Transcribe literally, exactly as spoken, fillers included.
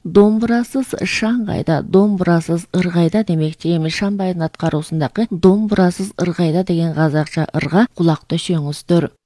домбырасыз Шаңғайда, домбырасыз ырғайда демекчи. Эми Шамбайдын аткаруусундагы домбырасыз ырғайда деген казакча ырга кулак төшөңүздөр.